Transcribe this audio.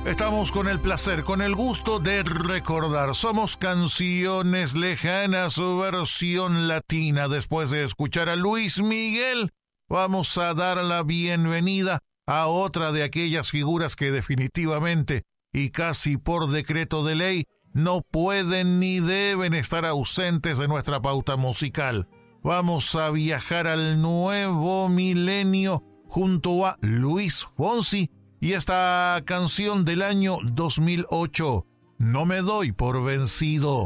Estamos con el placer, con el gusto de recordar. Somos Canciones Lejanas, versión latina. Después de escuchar a Luis Miguel, vamos a dar la bienvenida a otra de aquellas figuras que definitivamente y casi por decreto de ley no pueden ni deben estar ausentes de nuestra pauta musical. Vamos a viajar al nuevo milenio junto a Luis Fonsi y esta canción del año 2008, No me doy por vencido.